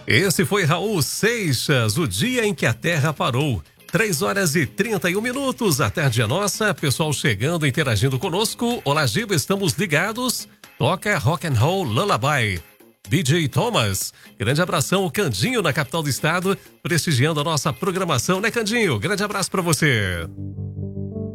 Esse foi Raul Seixas, O Dia em que a Terra Parou. 3h31, a tarde é nossa, pessoal chegando, interagindo conosco. Olá, Giba, estamos ligados. Toca Rock and Roll Lullaby. DJ Thomas, grande abração, o Candinho na capital do estado, prestigiando a nossa programação, né, Candinho? Grande abraço pra você.